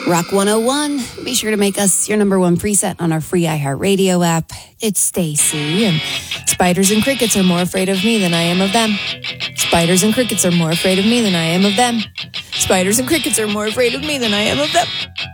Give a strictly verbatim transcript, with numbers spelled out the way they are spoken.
Rock one oh one. Be sure to make us your number one preset on our free iHeartRadio app. It's Stacy, and spiders and crickets are more afraid of me than I am of them. Spiders and crickets are more afraid of me than I am of them. Spiders and crickets are more afraid of me than I am of them.